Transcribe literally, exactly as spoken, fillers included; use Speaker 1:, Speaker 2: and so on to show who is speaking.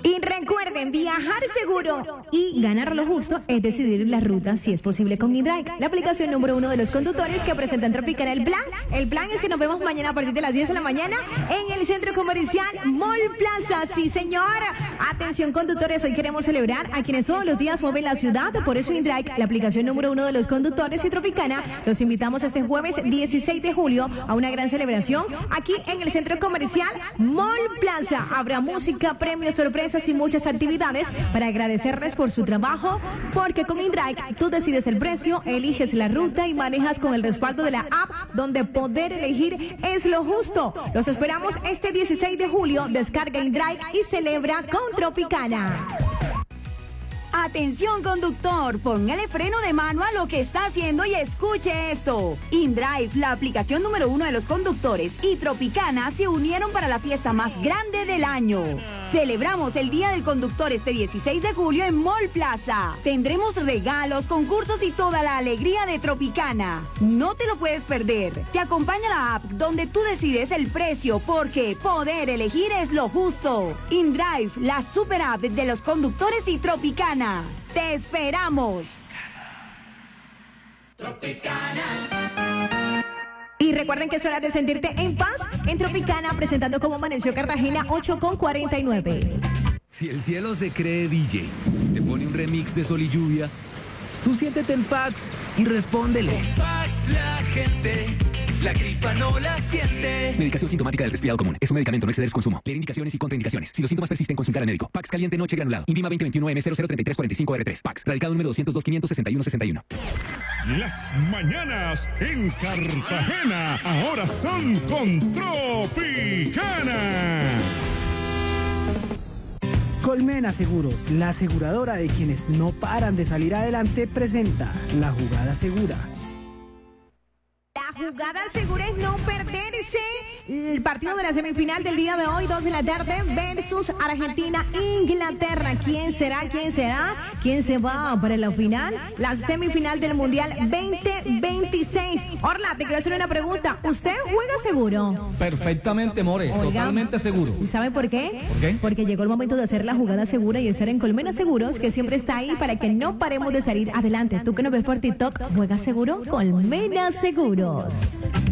Speaker 1: Y recuerden, viajar seguro y ganar lo justo es decidir la ruta si es posible con InDrive, la aplicación número uno de los conductores que presenta en Tropicana. El plan, el plan es que nos vemos mañana a partir de las diez de la mañana en el centro comercial Mall Plaza. Sí, señor. Atención, conductores, hoy queremos celebrar a quienes todos los días mueven la ciudad. Por eso InDrive, la aplicación número uno de los conductores y Tropicana, los invitamos este jueves dieciséis de julio a una gran celebración aquí en el centro comercial Mall Plaza. Habrá música, premios, sorpresas y muchas actividades para agradecerles por su trabajo, porque con InDrive tú decides el precio, eliges la ruta y manejas con el respaldo de la app, donde poder elegir es lo justo. Los esperamos este dieciséis de julio. Descarga InDrive y celebra con Tropicana.
Speaker 2: Atención, conductor, póngale freno de mano a lo que está haciendo y escuche esto. InDrive, la aplicación número uno de los conductores, y Tropicana se unieron para la fiesta más grande del año. Celebramos el Día del Conductor este dieciséis de julio en Mall Plaza. Tendremos regalos, concursos y toda la alegría de Tropicana. No te lo puedes perder. Te acompaña la app donde tú decides el precio, porque poder elegir es lo justo. InDrive, la super app de los conductores y Tropicana. ¡Te esperamos!
Speaker 1: Tropicana. Y recuerden que es hora de sentirte en paz en Tropicana, presentando Cómo Amaneció Cartagena, ocho con cuarenta y nueve.
Speaker 3: Si el cielo se cree D J y te pone un remix de Sol y Lluvia, tú siéntete en Pax y respóndele.
Speaker 4: Con Pax la gente, la gripa no la siente.
Speaker 3: Medicación sintomática del resfriado común. Es un medicamento, no exceder su consumo. Leer indicaciones y contraindicaciones. Si los síntomas persisten, consultar al médico. Pax caliente noche granulado. Indima veinte veintiuno M cero cero treinta y tres cuarenta y cinco R tres. Pax. Radicado número doscientos dos quinientos sesenta y uno sesenta y uno.
Speaker 5: Las mañanas en Cartagena ahora son con Tropicana.
Speaker 6: Colmena Seguros, la aseguradora de quienes no paran de salir adelante, presenta La Jugada Segura.
Speaker 1: La jugada segura es no perderse el partido de la semifinal del día de hoy, dos de la tarde, versus Argentina-Inglaterra. ¿Quién será? ¿Quién será? ¿Quién se va para la final? La semifinal del Mundial veinte veintiséis. Orla, te quiero hacer una pregunta. ¿Usted juega seguro?
Speaker 7: Perfectamente, More. Oiga, totalmente seguro.
Speaker 1: ¿Y sabe por qué?
Speaker 7: ¿Por qué?
Speaker 1: Porque llegó el momento de hacer la jugada segura y estar en Colmena Seguros, que siempre está ahí para que no paremos de salir adelante. Tú que nos ves por TikTok, ¿juegas seguro? Colmena Seguros.